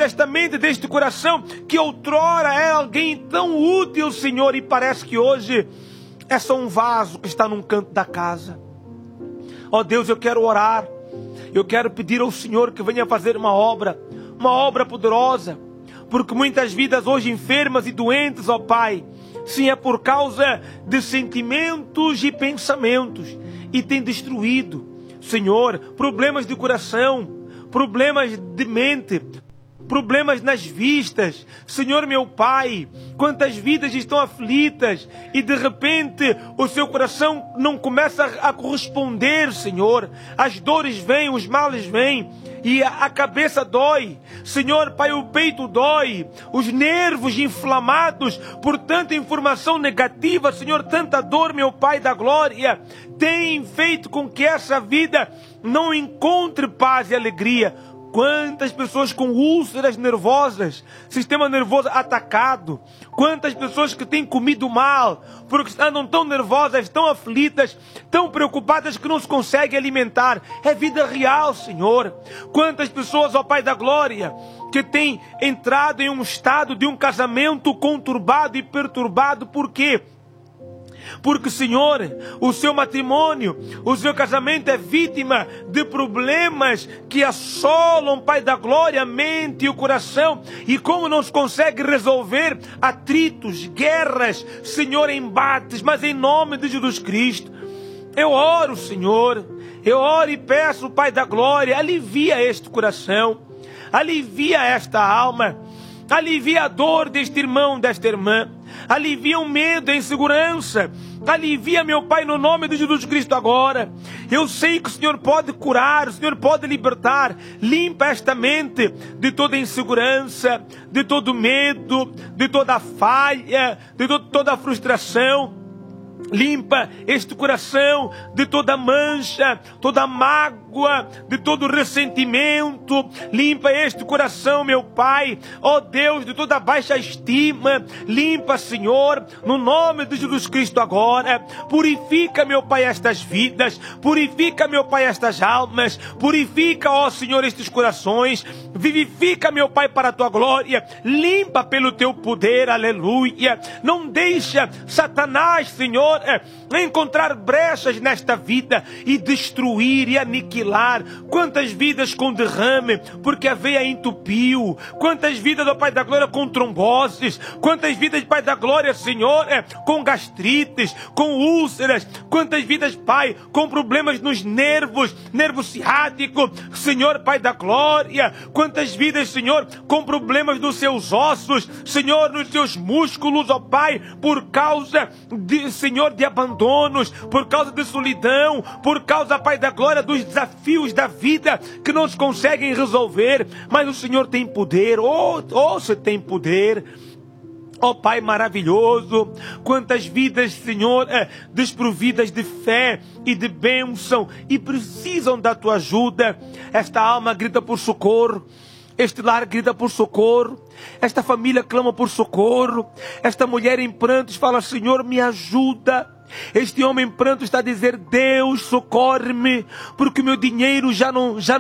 liberta esta mente deste coração que outrora era alguém tão útil, Senhor, e parece que hoje é só um vaso que está num canto da casa. Ó Deus, eu quero orar, eu quero pedir ao Senhor que venha fazer uma obra poderosa, porque muitas vidas hoje enfermas e doentes, ó Pai, sim, é por causa de sentimentos e pensamentos, e tem destruído, Senhor, problemas de coração, problemas de mente, problemas nas vistas. Senhor meu Pai, quantas vidas estão aflitas e de repente o seu coração não começa a corresponder, Senhor. As dores vêm, os males vêm e a cabeça dói. Senhor Pai, o peito dói, os nervos inflamados por tanta informação negativa, Senhor, tanta dor, meu Pai da glória, tem feito com que essa vida não encontre paz e alegria. Quantas pessoas com úlceras nervosas, sistema nervoso atacado. Quantas pessoas que têm comido mal, porque andam tão nervosas, tão aflitas, tão preocupadas que não se conseguem alimentar. É vida real, Senhor. Quantas pessoas, ó Pai da glória, que têm entrado em um estado de um casamento conturbado e perturbado. Por quê? Porque, Senhor, o seu matrimônio, o seu casamento é vítima de problemas que assolam, Pai da glória, a mente e o coração. E como não se consegue resolver, atritos, guerras, Senhor, embates, mas em nome de Jesus Cristo, eu oro, Senhor, eu oro e peço, Pai da glória, alivia este coração, alivia esta alma, alivia a dor deste irmão, desta irmã, alivia o medo, a insegurança, alivia, meu Pai, no nome de Jesus Cristo agora. Eu sei que o Senhor pode curar, o Senhor pode libertar. Limpa esta mente de toda insegurança, de todo medo, de toda falha, de toda frustração. Limpa este coração de toda mancha, toda mágoa, de todo ressentimento. Limpa este coração, meu Pai, ó Deus, de toda baixa estima. Limpa, Senhor, no nome de Jesus Cristo agora. Purifica, meu Pai, estas vidas. Purifica, meu Pai, estas almas. Purifica, ó Senhor, estes corações. Vivifica, meu Pai, para a Tua glória. Limpa pelo Teu poder, aleluia. Não deixa Satanás, Senhor, encontrar brechas nesta vida e destruir e aniquilar. Quantas vidas com derrame porque a veia entupiu. Quantas vidas, ó Pai da glória, com tromboses. Quantas vidas, Pai da glória, Senhor, com gastrites, com úlceras. Quantas vidas, Pai, com problemas nos nervos, nervo ciático, Senhor, Pai da glória. Quantas vidas, Senhor, com problemas nos seus ossos, Senhor, nos seus músculos, ó Pai, por causa de, Senhor, de abandonos, por causa de solidão, por causa, Pai da glória, dos desafios da vida que não se conseguem resolver. Mas o Senhor tem poder, você tem poder. Ó Pai maravilhoso, quantas vidas, Senhor, desprovidas de fé e de bênção e precisam da Tua ajuda. Esta alma grita por socorro. Este lar grita por socorro. Esta família clama por socorro. Esta mulher em prantos fala: Senhor, me ajuda. Este homem em pranto está a dizer: Deus, socorre-me, porque o meu dinheiro já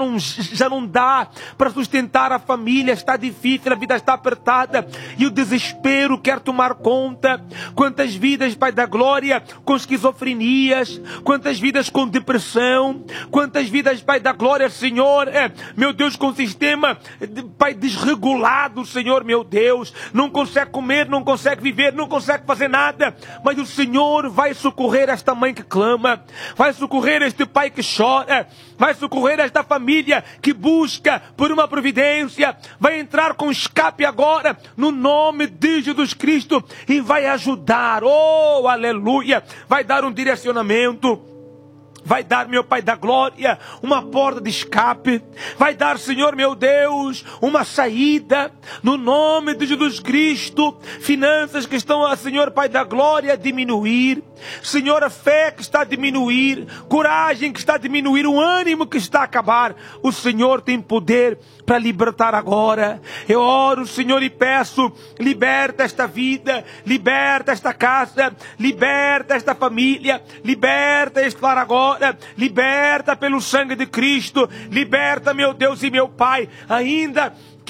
não dá para sustentar a família. Está difícil, a vida está apertada e o desespero quer tomar conta. Quantas vidas, Pai da glória, com esquizofrenias, quantas vidas com depressão, quantas vidas, Pai da glória, Senhor, meu Deus, com sistema, Pai, desregulado, Senhor, meu Deus, não consegue comer, não consegue viver, não consegue fazer nada, mas o Senhor vai socorrer esta mãe que clama, vai socorrer este pai que chora, vai socorrer esta família que busca por uma providência, vai entrar com escape agora, no nome de Jesus Cristo, e vai ajudar, oh, aleluia, vai dar um direcionamento, vai dar, meu Pai da glória, uma porta de escape. Vai dar, Senhor, meu Deus, uma saída. No nome de Jesus Cristo. Finanças que estão, Senhor, Pai da glória, a diminuir. Senhor, a fé que está a diminuir. Coragem que está a diminuir. O ânimo que está a acabar. O Senhor tem poder para libertar agora. Eu oro, Senhor, e peço: liberta esta vida. Liberta esta casa. Liberta esta família. Liberta este lar agora. Liberta pelo sangue de Cristo. Liberta, meu Deus e meu Pai, ainda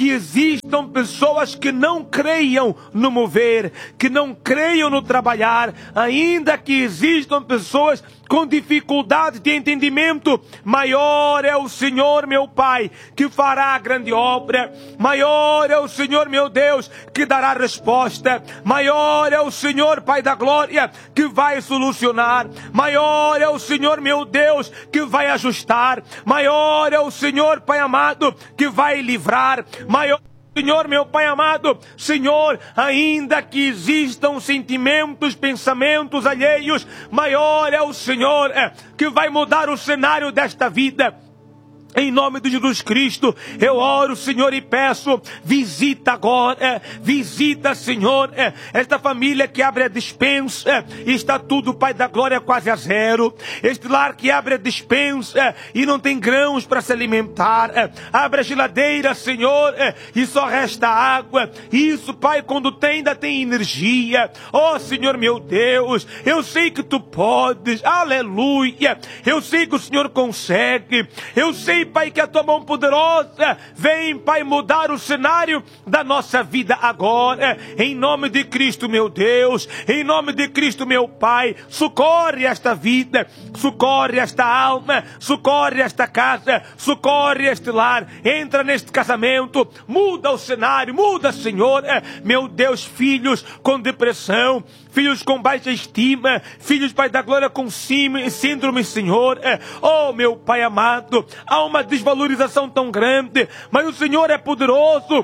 que existam pessoas que não creiam no mover, que não creiam no trabalhar, ainda que existam pessoas com dificuldade de entendimento, maior é o Senhor meu Pai que fará a grande obra, maior é o Senhor meu Deus que dará resposta, maior é o Senhor Pai da glória que vai solucionar, maior é o Senhor meu Deus que vai ajustar, maior é o Senhor Pai amado que vai livrar, maior Senhor, meu Pai amado, Senhor, ainda que existam sentimentos, pensamentos alheios, maior é o Senhor que vai mudar o cenário desta vida. Em nome de Jesus Cristo, eu oro, Senhor, e peço, visita agora, visita, Senhor, esta família que abre a despensa, e está tudo, Pai da glória, quase a zero. Este lar que abre a despensa e não tem grãos para se alimentar. Abre a geladeira, Senhor, e só resta água. Isso, Pai, quando tem, ainda tem energia. Oh, Senhor, meu Deus, eu sei que Tu podes, aleluia. Eu sei que o Senhor consegue. Eu sei, Pai, que a Tua mão poderosa vem, Pai, mudar o cenário da nossa vida agora, em nome de Cristo, meu Deus, em nome de Cristo, meu Pai. Socorre esta vida, socorre esta alma, socorre esta casa, socorre este lar, entra neste casamento, muda o cenário, muda, Senhor, meu Deus, filhos com depressão, filhos com baixa estima, filhos, Pai da glória, com síndrome, Senhor. Oh, meu Pai amado, há uma desvalorização tão grande, mas o Senhor é poderoso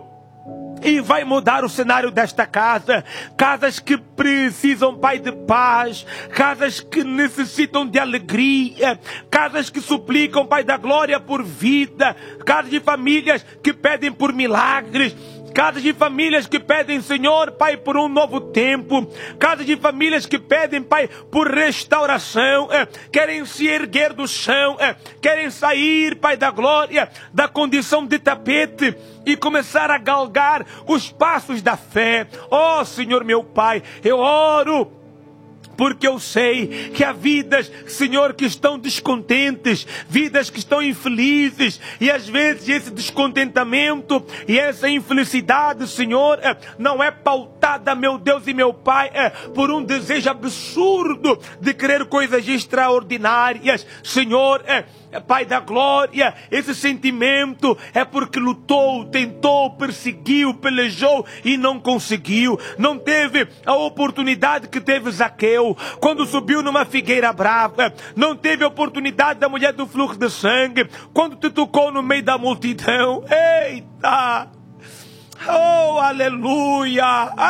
e vai mudar o cenário desta casa. Casas que precisam, Pai, de paz, casas que necessitam de alegria, casas que suplicam, Pai da glória, por vida, casas de famílias que pedem por milagres, casas de famílias que pedem, Senhor, Pai, por um novo tempo, casas de famílias que pedem, Pai, por restauração, querem se erguer do chão, querem sair, Pai da glória, da condição de tapete e começar a galgar os passos da fé. Oh, Senhor meu Pai, eu oro, porque eu sei que há vidas, Senhor, que estão descontentes, vidas que estão infelizes, e às vezes esse descontentamento e essa infelicidade, Senhor, não é pautada, meu Deus e meu Pai, por um desejo absurdo de querer coisas extraordinárias, Senhor, Pai da glória, esse sentimento é porque lutou, tentou, perseguiu, pelejou e não conseguiu, não teve a oportunidade que teve Zaqueu, quando subiu numa figueira brava, não teve a oportunidade da mulher do fluxo de sangue, quando te tocou no meio da multidão. Eita! Oh, aleluia!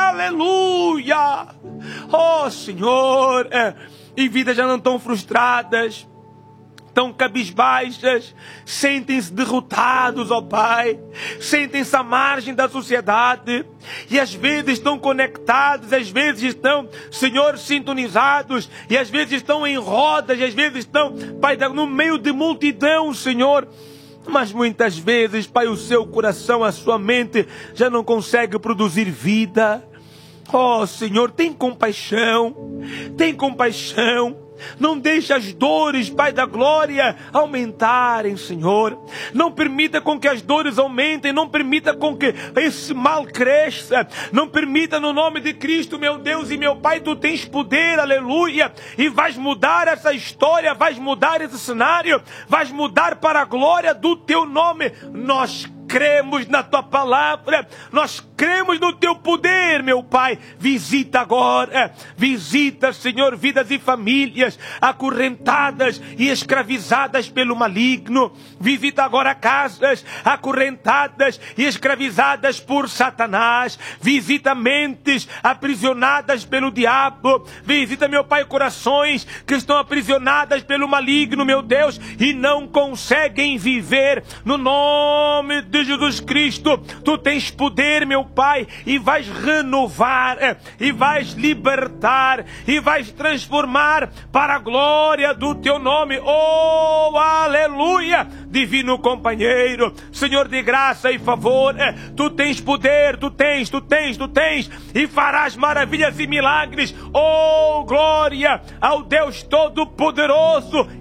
Aleluia! Oh, Senhor! E vidas já não estão frustradas, estão cabisbaixas, sentem-se derrotados, ó Pai, sentem-se à margem da sociedade, e às vezes estão conectados, às vezes estão, Senhor, sintonizados, e às vezes estão em rodas, e às vezes estão, Pai, no meio de multidão, Senhor, mas muitas vezes, Pai, o seu coração, a sua mente já não consegue produzir vida. Oh, Senhor, tem compaixão, tem compaixão. Não deixe as dores, Pai da glória, aumentarem, Senhor. Não permita com que as dores aumentem. Não permita com que esse mal cresça. Não permita, no nome de Cristo, meu Deus e meu Pai. Tu tens poder, aleluia. E vais mudar essa história, vais mudar esse cenário, vais mudar para a glória do Teu nome. Nós cremos na Tua palavra, nós cremos no Teu poder, meu Pai. Visita agora, visita, Senhor, vidas e famílias acorrentadas e escravizadas pelo maligno. Visita agora casas acorrentadas e escravizadas por Satanás. Visita mentes aprisionadas pelo diabo. Visita, meu Pai, corações que estão aprisionadas pelo maligno, meu Deus, e não conseguem viver. No nome de Jesus Cristo, Tu tens poder, meu Pai, e vais renovar, e vais libertar, e vais transformar para a glória do Teu nome. Oh, aleluia! Divino companheiro, Senhor de graça e favor, Tu tens poder, Tu tens, e farás maravilhas e milagres. Oh, glória ao Deus Todo-Poderoso,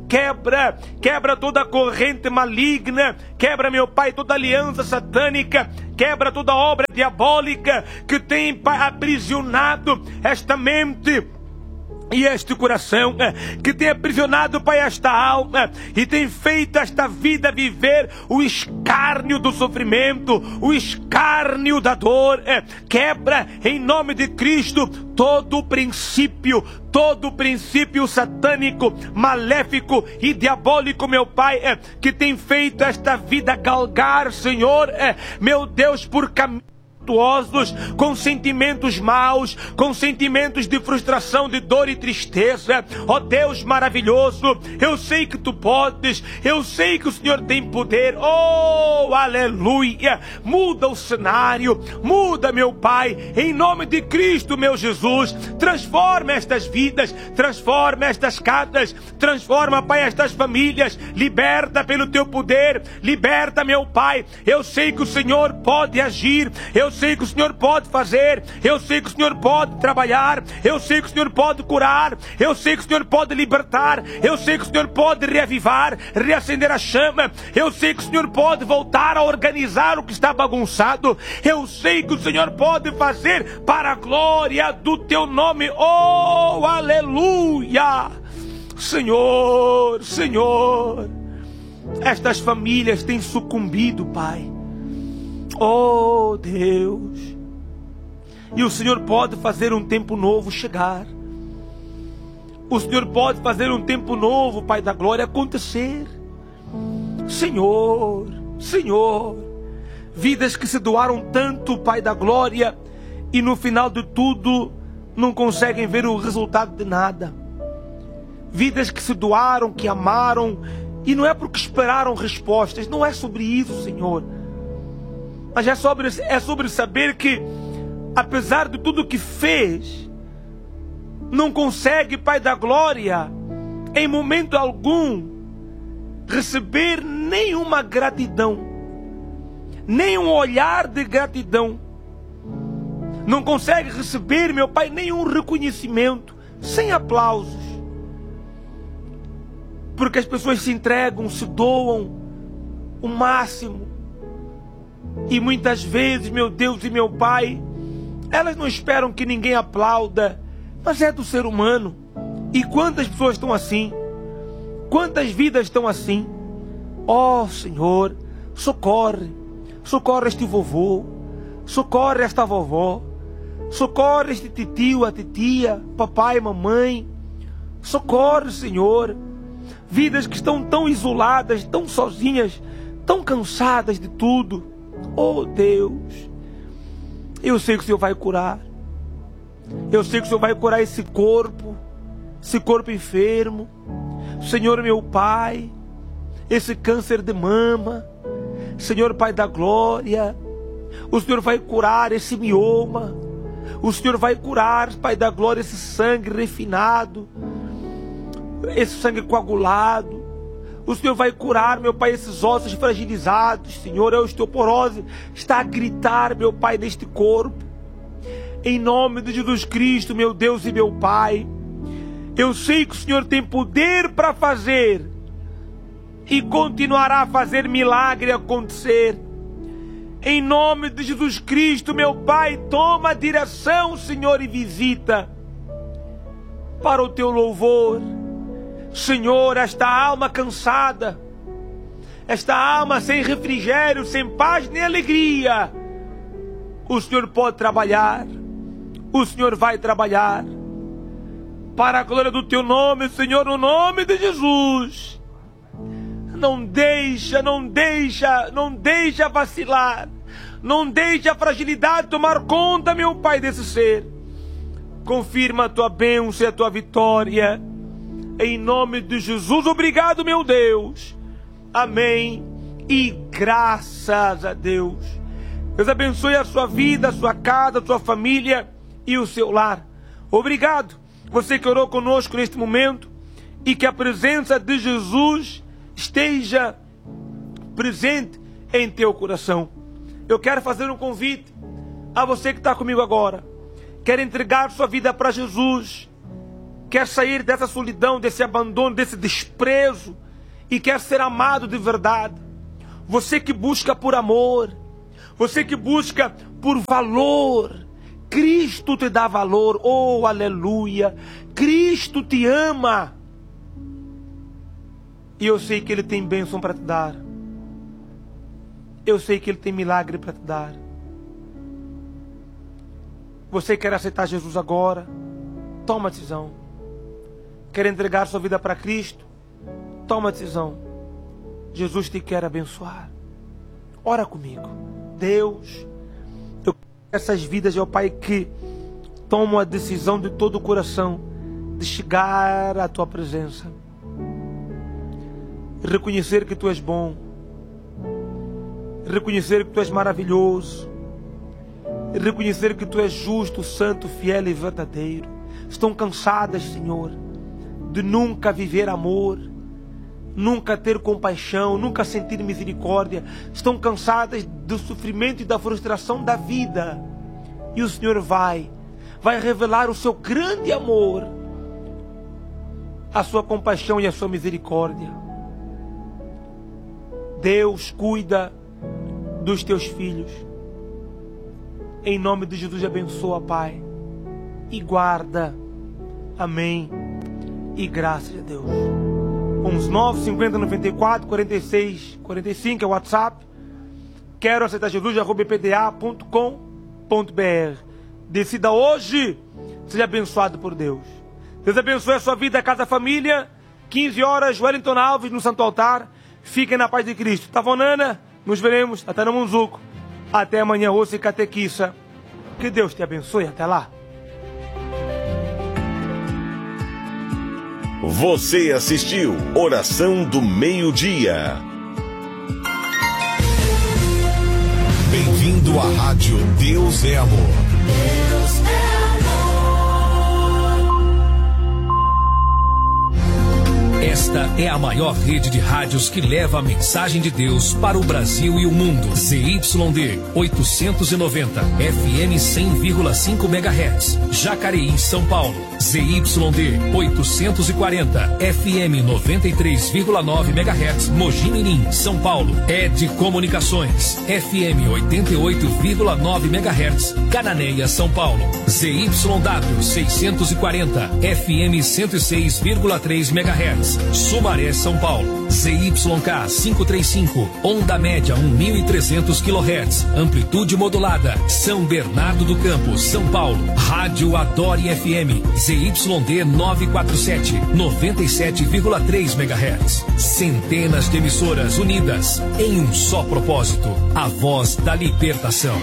quebra toda corrente maligna, quebra, meu Pai, toda aliança satânica, quebra toda obra diabólica que tem, Pai, aprisionado esta mente e este coração, que tem aprisionado, Pai, esta alma e tem feito esta vida viver o escárnio do sofrimento, o escárnio da dor. Quebra em nome de Cristo todo princípio satânico, maléfico e diabólico, meu Pai, que tem feito esta vida galgar, Senhor, meu Deus, por caminhos com sentimentos maus, com sentimentos de frustração, de dor e tristeza. Ó Deus maravilhoso, eu sei que Tu podes, eu sei que o Senhor tem poder. Oh, aleluia! Muda o cenário, muda, meu Pai, em nome de Cristo, meu Jesus. Transforma estas vidas, transforma estas casas, transforma, Pai, estas famílias. Liberta pelo Teu poder, liberta, meu Pai. Eu sei que o Senhor pode agir, eu sei que o Senhor pode fazer, eu sei que o Senhor pode trabalhar, eu sei que o Senhor pode curar, eu sei que o Senhor pode libertar, eu sei que o Senhor pode reavivar, reacender a chama, eu sei que o Senhor pode voltar a organizar o que está bagunçado, eu sei que o Senhor pode fazer para a glória do Teu nome. Oh, aleluia! Senhor, estas famílias têm sucumbido, Pai. Oh, Deus, e o Senhor pode fazer um tempo novo chegar. O Senhor pode fazer um tempo novo, Pai da glória, acontecer. Senhor, vidas que se doaram tanto, Pai da glória, e no final de tudo não conseguem ver o resultado de nada. Vidas que se doaram, que amaram, e não é porque esperaram respostas, não é sobre isso, Senhor. Mas é sobre saber que, apesar de tudo que fez, não consegue, Pai da glória, em momento algum, receber nenhuma gratidão, nem um olhar de gratidão. Não consegue receber, meu Pai, nenhum reconhecimento, sem aplausos. Porque as pessoas se entregam, se doam o máximo. E muitas vezes, meu Deus e meu Pai, elas não esperam que ninguém aplauda, mas é do ser humano. E quantas pessoas estão assim? Quantas vidas estão assim? Oh, Senhor, socorre este vovô, socorre esta vovó, socorre este titio, a titia, papai, mamãe. Socorre, Senhor, vidas que estão tão isoladas, tão sozinhas, tão cansadas de tudo. Oh, Deus, eu sei que o Senhor vai curar. Eu sei que o Senhor vai curar esse corpo enfermo. Senhor, meu Pai, esse câncer de mama. Senhor, Pai da glória, o Senhor vai curar esse mioma. O Senhor vai curar, Pai da glória, esse sangue refinado, esse sangue coagulado. O Senhor vai curar, meu Pai, esses ossos fragilizados. Senhor, a osteoporose está a gritar, meu Pai, neste corpo. Em nome de Jesus Cristo, meu Deus e meu Pai, eu sei que o Senhor tem poder para fazer e continuará a fazer milagre acontecer. Em nome de Jesus Cristo, meu Pai, toma a direção, Senhor, e visita para o Teu louvor. Senhor, esta alma cansada, esta alma sem refrigério, sem paz nem alegria, o Senhor pode trabalhar, o Senhor vai trabalhar, para a glória do Teu nome, Senhor, no nome de Jesus. Não deixa vacilar, não deixa a fragilidade tomar conta, meu Pai, desse ser. Confirma a Tua bênção e a Tua vitória. Em nome de Jesus, obrigado, meu Deus. Amém. E graças a Deus. Deus abençoe a sua vida, a sua casa, a sua família e o seu lar. Obrigado, você que orou conosco neste momento, e que a presença de Jesus esteja presente em teu coração. Eu quero fazer um convite a você que está comigo agora. Quer entregar sua vida para Jesus. quer sair dessa solidão, desse abandono, desse desprezo e quer ser amado de verdade. Você que busca por amor, você que busca por valor, Cristo te dá valor, oh aleluia, Cristo te ama. E eu sei que Ele tem bênção para te dar. Eu sei que Ele tem milagre para te dar. Você quer aceitar Jesus agora? Toma a decisão. Quer entregar sua vida para Cristo? Toma a decisão. Jesus te quer abençoar. Ora comigo. Deus, eu quero essas vidas, ó Pai, que tomam a decisão de todo o coração de chegar à Tua presença. Reconhecer que Tu és bom. Reconhecer que Tu és maravilhoso. Reconhecer que Tu és justo, santo, fiel e verdadeiro. Estão cansadas, Senhor, de nunca viver amor, nunca ter compaixão, nunca sentir misericórdia. Estão cansadas do sofrimento e da frustração da vida. E o Senhor vai revelar o Seu grande amor, a Sua compaixão e a Sua misericórdia. Deus cuida dos Teus filhos. Em nome de Jesus, abençoa, Pai, e guarda. Amém. E graças a Deus. 11 50 94 46 45 é o WhatsApp. Quero aceitar Jesus, @pda.com.br. Decida hoje, seja abençoado por Deus. Deus abençoe a sua vida, a casa, a família. 15 horas, Wellington Alves no Santo Altar. Fiquem na paz de Cristo. Tavanana, nos veremos até no Munzuco. Até amanhã, ouça e catequiça. Que Deus te abençoe. Até lá. Você assistiu Oração do Meio-Dia. Bem-vindo à Rádio Deus é Amor. Deus é Esta é a maior rede de rádios que leva a mensagem de Deus para o Brasil e o mundo. ZYD 890, FM 100,5 MHz, Jacareí, São Paulo. ZYD 840, FM 93,9 MHz, Mogi Mirim, São Paulo. ED Comunicações, FM 88,9 MHz, Cananéia, São Paulo. ZYW 640, FM 106,3 MHz, Sumaré, São Paulo. ZYK 535, onda média 1.300 kHz, amplitude modulada, São Bernardo do Campo, São Paulo. Rádio Adore FM, ZYD 947, 97,3 MHz. Centenas de emissoras unidas em um só propósito, a voz da libertação.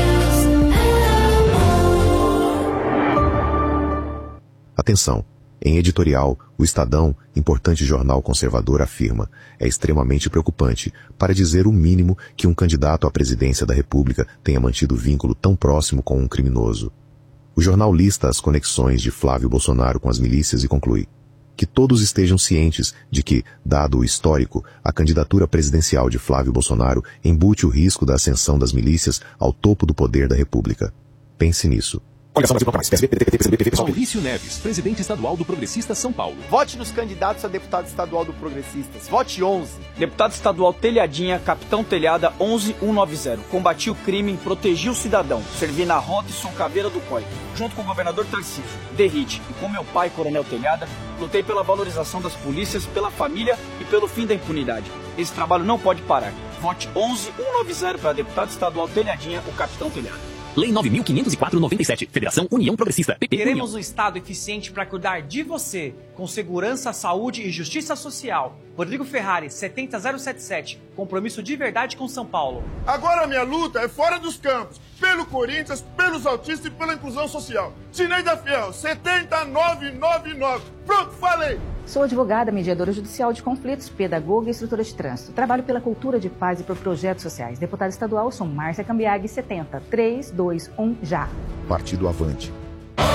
Atenção! Em editorial, o Estadão, importante jornal conservador, afirma: é extremamente preocupante, para dizer o mínimo, que um candidato à presidência da República tenha mantido vínculo tão próximo com um criminoso. O jornal lista as conexões de Flávio Bolsonaro com as milícias e conclui: que todos estejam cientes de que, dado o histórico, a candidatura presidencial de Flávio Bolsonaro embute o risco da ascensão das milícias ao topo do poder da República. Pense nisso. Maurício Neves, presidente estadual do Progressistas São Paulo. Vote nos candidatos a deputado estadual do Progressistas. Vote 11. Deputado estadual Telhadinha, capitão Telhada 11190. Combati o crime, protegi o cidadão. Servi na Robson Caveira do COI. Junto com o governador Tarcísio, Derrite e com meu pai, Coronel Telhada, lutei pela valorização das polícias, pela família e pelo fim da impunidade. Esse trabalho não pode parar. Vote 11190 para deputado estadual Telhadinha, o capitão Telhada. Lei 9.504/97, Federação União Progressista. PP Queremos União. um Estado eficiente para cuidar de você, com segurança, saúde e justiça social. Rodrigo Ferrari, 70077. Compromisso de verdade com São Paulo. Agora a minha luta é fora dos campos. Pelo Corinthians, pelos autistas e pela inclusão social. Sineida Fiel, 70999. Pronto, falei! Sou advogada, mediadora judicial de conflitos, pedagoga e instrutora de trânsito. Trabalho pela cultura de paz e por projetos sociais. Deputada estadual, sou Márcia Cambiaghi, 70 321 já. Partido Avante.